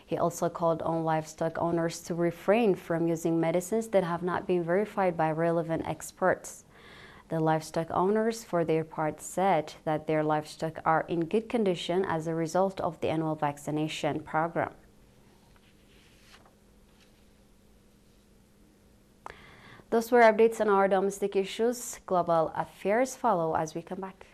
He also called on livestock owners to refrain from using medicines that have not been verified by relevant experts. The livestock owners, for their part, said that their livestock are in good condition as a result of the annual vaccination program. Those were updates on our domestic issues. Global affairs follow as we come back.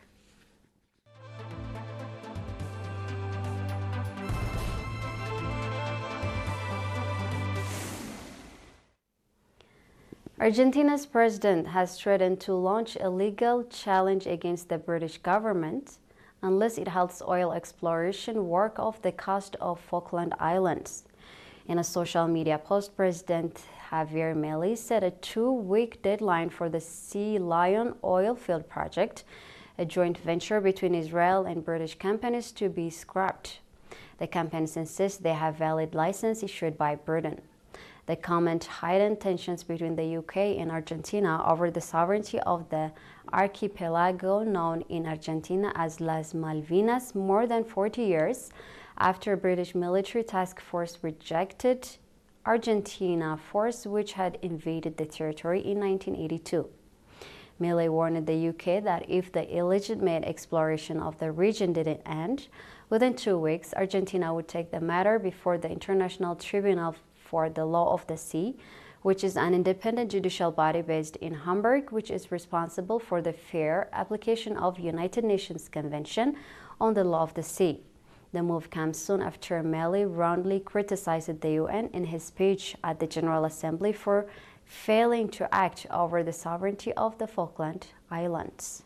Argentina's president has threatened to launch a legal challenge against the British government unless it halts oil exploration work off the coast of Falkland Islands. In a social media post, President Javier Milei set a 2-week deadline for the Sea Lion oil field project, a joint venture between Israel and British companies, to be scrapped. The companies insist they have valid license issued by Britain. The comment heightened tensions between the UK and Argentina over the sovereignty of the archipelago known in Argentina as Las Malvinas more than 40 years after British military task force rejected Argentina force which had invaded the territory in 1982. Milei warned the UK that if the illegitimate exploration of the region didn't end, within 2 weeks, Argentina would take the matter before the International Tribunal for the Law of the Sea, which is an independent judicial body based in Hamburg, which is responsible for the fair application of United Nations Convention on the Law of the Sea. The move comes soon after Milei roundly criticized the UN in his speech at the General Assembly for failing to act over the sovereignty of the Falkland Islands.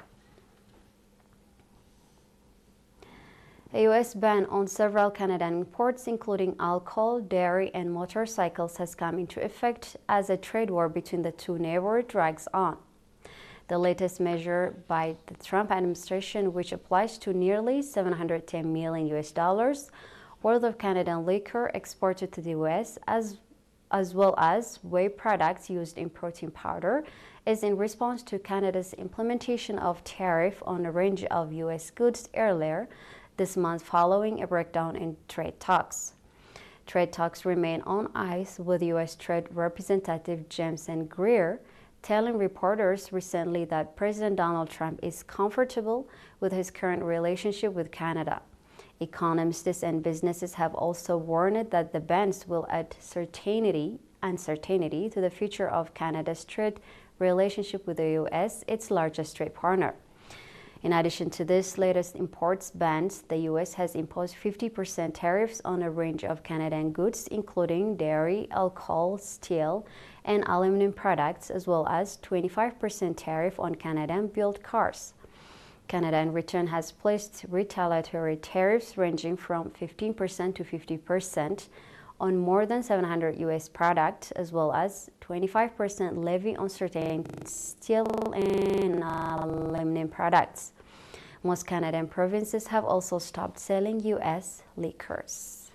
A U.S. ban on several Canadian imports, including alcohol, dairy, and motorcycles, has come into effect as a trade war between the two neighbors drags on. The latest measure by the Trump administration, which applies to nearly $710 million worth of Canadian liquor exported to the U.S., as well as whey products used in protein powder, is in response to Canada's implementation of tariff on a range of U.S. goods earlier this month following a breakdown in trade talks. Trade talks remain on ice, with U.S. Trade Representative Jameson Greer telling reporters recently that President Donald Trump is comfortable with his current relationship with Canada. Economists and businesses have also warned that the bans will add uncertainty to the future of Canada's trade relationship with the U.S., its largest trade partner. In addition to this latest imports bans, the U.S. has imposed 50% tariffs on a range of Canadian goods, including dairy, alcohol, steel, and aluminum products, as well as 25% tariff on Canadian-built cars. Canada, in return, has placed retaliatory tariffs ranging from 15% to 50% on more than 700 U.S. products, as well as 25% levy on certain steel and aluminum products. Most Canadian provinces have also stopped selling U.S. liquors.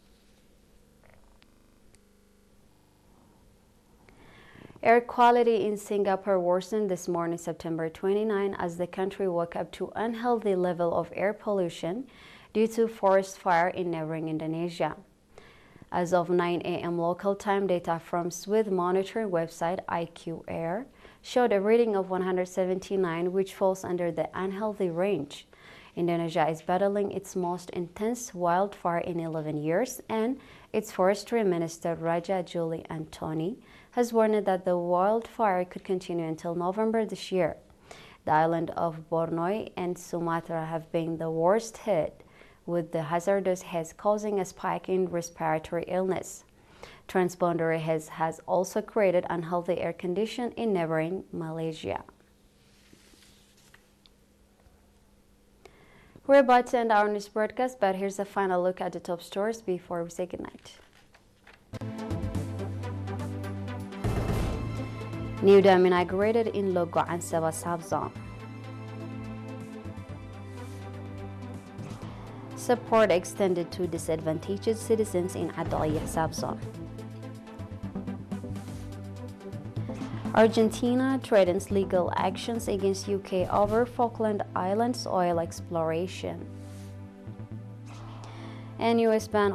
Air quality in Singapore worsened this morning, September 29, as the country woke up to unhealthy level of air pollution due to forest fire in neighboring Indonesia. As of 9 a.m. local time, data from Swiss monitoring website IQ Air showed a reading of 179, which falls under the unhealthy range. Indonesia is battling its most intense wildfire in 11 years, and its forestry minister Raja Juli Antoni has warned that the wildfire could continue until November this year. The island of Borneo and Sumatra have been the worst hit, with the hazardous haze causing a spike in respiratory illness. Transboundary haze has also created unhealthy air conditions in neighboring Malaysia. We're about to end our news broadcast, but here's a final look at the top stories before we say goodnight. New dam inaugurated in Logo and Sabah subzone. Support extended to disadvantaged citizens in Adaliyah subzone. Argentina threatens legal actions against UK over Falkland Islands oil exploration. And US ban